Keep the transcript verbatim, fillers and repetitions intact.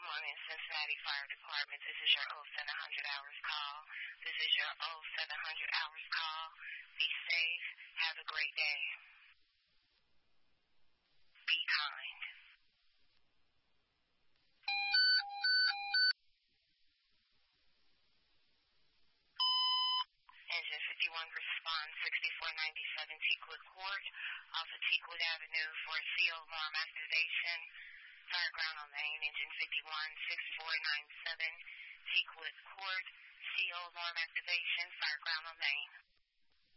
Good morning, Cincinnati Fire Department. This is your oh seven hundred hours call. This is your oh seven hundred hours call. Be safe. Have a great day. Be kind. Engine fifty-one respond sixty-four ninety-seven Teakwood Court off of Teakwood Avenue for a C O alarm activation. Fire ground on main. Engine fifty-one sixty-four ninety-seven Teakwood Court. C O alarm activation. Fire ground on main.